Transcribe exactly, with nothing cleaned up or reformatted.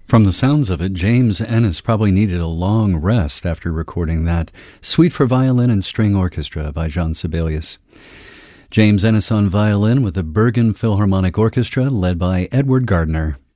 From the sounds of it, James Ennis probably needed a long rest after recording that Suite for Violin and String Orchestra by Jean Sibelius. James Ennis on violin with the Bergen Philharmonic Orchestra led by Edward Gardner.